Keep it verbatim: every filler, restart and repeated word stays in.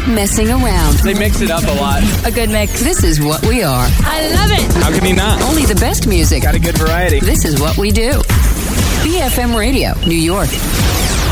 messing around. They mix it up a lot. A good mix. This is what we are. I love it. How can you not? Only the best music. Got a good variety. This is what we do. B F M Radio, New York.